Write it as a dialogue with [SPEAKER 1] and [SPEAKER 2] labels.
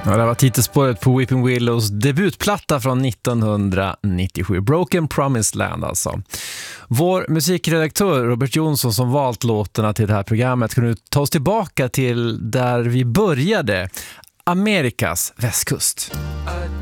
[SPEAKER 1] Ja, det var titelspåret på Weeping Willows debutplatta från 1997, Broken Promised Land alltså. Vår musikredaktör Robert Jonsson som valt låtarna till det här programmet kunde ta oss tillbaka till där vi började, Amerikas västkust.